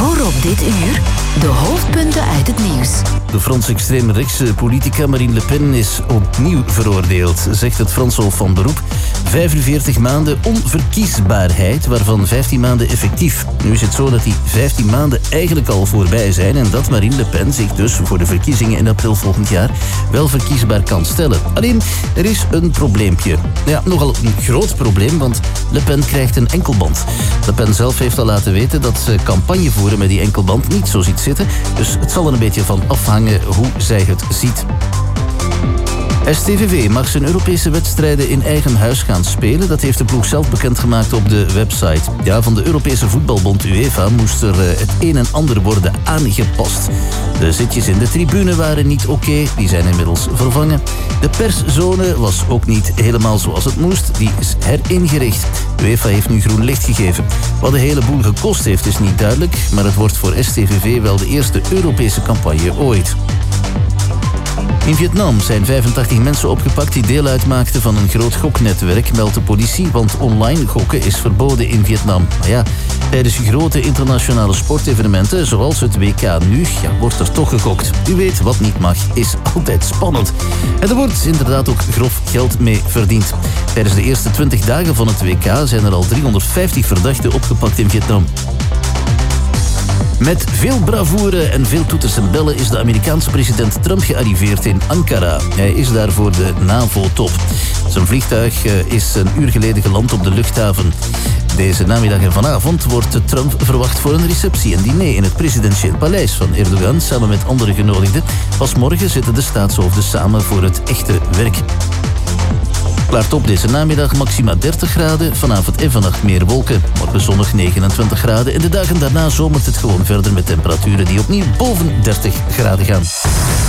Voorop dit uur, de hoofdpunten uit het nieuws. De Franse extreemrechtse politica Marine Le Pen is opnieuw veroordeeld, zegt het Frans Hof van Beroep. 45 maanden onverkiesbaarheid, waarvan 15 maanden effectief. Nu is het zo dat die 15 maanden eigenlijk al voorbij zijn en dat Marine Le Pen zich dus voor de verkiezingen in april volgend jaar wel verkiesbaar kan stellen. Alleen, er is een probleempje. Ja, nogal een groot probleem, want Le Pen krijgt een enkelband. Le Pen zelf heeft al laten weten dat ze campagne voeren met die enkelband niet zo ziet zitten, dus het zal er een beetje van afhangen hoe zij het ziet. STVV mag zijn Europese wedstrijden in eigen huis gaan spelen. Dat heeft de ploeg zelf bekendgemaakt op de website. Ja, van de Europese voetbalbond UEFA moest er het een en ander worden aangepast. De zitjes in de tribune waren niet oké, die zijn inmiddels vervangen. De perszone was ook niet helemaal zoals het moest, die is heringericht. De UEFA heeft nu groen licht gegeven. Wat de hele boel gekost heeft is niet duidelijk, maar het wordt voor STVV wel de eerste Europese campagne ooit. In Vietnam zijn 85 mensen opgepakt die deel uitmaakten van een groot goknetwerk, meldt de politie, want online gokken is verboden in Vietnam. Maar ja, tijdens grote internationale sportevenementen, zoals het WK nu, wordt er toch gegokt. U weet, wat niet mag, is altijd spannend. En er wordt inderdaad ook grof geld mee verdiend. Tijdens de eerste 20 dagen van het WK zijn er al 350 verdachten opgepakt in Vietnam. Met veel bravoure en veel toeters en bellen is de Amerikaanse president Trump gearriveerd in Ankara. Hij is daar voor de NAVO-top. Zijn vliegtuig is een uur geleden geland op de luchthaven. Deze namiddag en vanavond wordt Trump verwacht voor een receptie en diner in het presidentieel paleis van Erdogan samen met andere genodigden. Pas morgen zitten de staatshoofden samen voor het echte werk. Klaart op deze namiddag, maxima 30 graden. Vanavond en vannacht meer wolken. Morgen zonnig 29 graden. En de dagen daarna zomert het gewoon verder met temperaturen die opnieuw boven 30 graden gaan.